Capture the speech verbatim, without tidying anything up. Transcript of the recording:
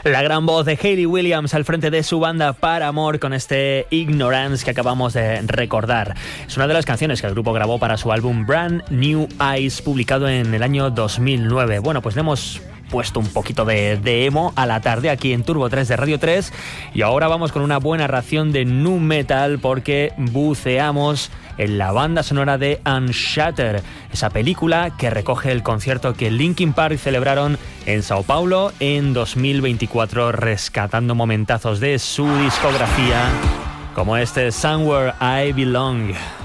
La gran voz de Hayley Williams al frente de su banda Paramore con este Ignorance que acabamos de recordar. Es una de las canciones que el grupo grabó para su álbum Brand New Eyes, publicado en el año dos mil nueve. Bueno, pues le hemos puesto un poquito de, de emo a la tarde aquí en Turbo tres de Radio tres, y ahora vamos con una buena ración de nu metal porque buceamos en la banda sonora de Unshattered, esa película que recoge el concierto que Linkin Park celebraron en Sao Paulo en dos mil veinticuatro, rescatando momentazos de su discografía como este Somewhere I Belong.